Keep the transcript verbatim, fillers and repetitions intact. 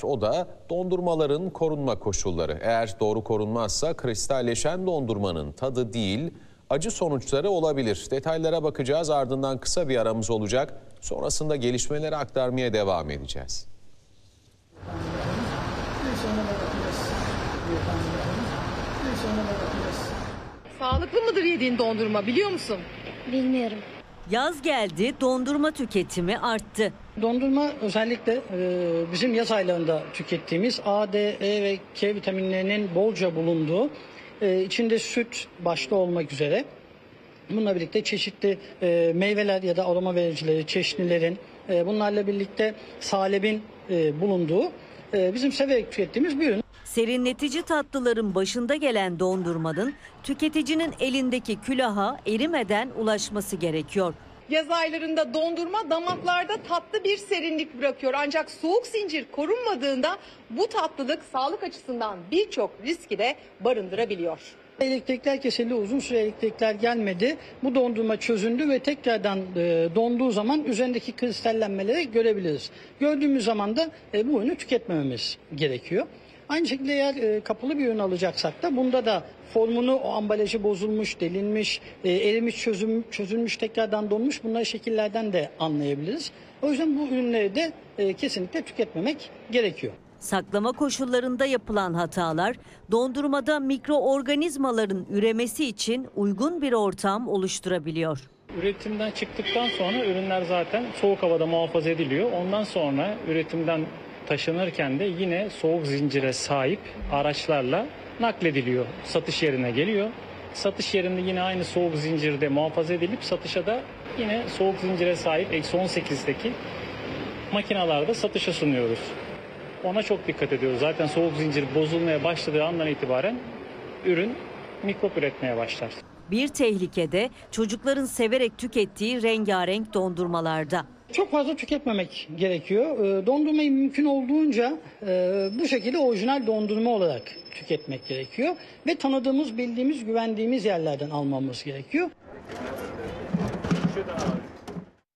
O da dondurmaların korunma koşulları. Eğer doğru korunmazsa kristalleşen dondurmanın tadı değil, acı sonuçları olabilir. Detaylara bakacağız, ardından kısa bir aramız olacak. Sonrasında gelişmeleri aktarmaya devam edeceğiz. Sağlıklı mıdır yediğin dondurma, biliyor musun? Bilmiyorum. Yaz geldi, dondurma tüketimi arttı. Dondurma özellikle e, bizim yaz aylarında tükettiğimiz A, D, E ve K vitaminlerinin bolca bulunduğu, e, içinde süt başta olmak üzere, bununla birlikte çeşitli e, meyveler ya da aroma vericileri, çeşnilerin, e, bunlarla birlikte salebin e, bulunduğu e, bizim severek tükettiğimiz bir ürün. Serinletici tatlıların başında gelen dondurmanın tüketicinin elindeki külaha erimeden ulaşması gerekiyor. Yaz aylarında dondurma damaklarda tatlı bir serinlik bırakıyor. Ancak soğuk zincir korunmadığında bu tatlılık sağlık açısından birçok riski de barındırabiliyor. Elektrikler kesildi, uzun süre elektrikler gelmedi. Bu dondurma çözündü ve tekrardan e, donduğu zaman üzerindeki kristallenmeleri görebiliriz. Gördüğümüz zaman da e, bu ürünü tüketmememiz gerekiyor. Aynı şekilde eğer e, kapalı bir ürün alacaksak da bunda da formunu, o ambalajı bozulmuş, delinmiş, e, erimiş, çözüm, çözülmüş, tekrardan donmuş, bunları şekillerden de anlayabiliriz. O yüzden bu ürünleri de e, kesinlikle tüketmemek gerekiyor. Saklama koşullarında yapılan hatalar dondurmada mikroorganizmaların üremesi için uygun bir ortam oluşturabiliyor. Üretimden çıktıktan sonra ürünler zaten soğuk havada muhafaza ediliyor. Ondan sonra üretimden taşınırken de yine soğuk zincire sahip araçlarla naklediliyor. Satış yerine geliyor. Satış yerinde yine aynı soğuk zincirde muhafaza edilip satışa da yine soğuk zincire sahip eksi on sekizdeki makinalarda satışa sunuyoruz. Ona çok dikkat ediyoruz. Zaten soğuk zincir bozulmaya başladığı andan itibaren ürün mikrop üretmeye başlar. Bir tehlike de çocukların severek tükettiği rengarenk dondurmalarda. Çok fazla tüketmemek gerekiyor. Dondurmayı mümkün olduğunca bu şekilde orijinal dondurma olarak tüketmek gerekiyor. Ve tanıdığımız, bildiğimiz, güvendiğimiz yerlerden almamız gerekiyor.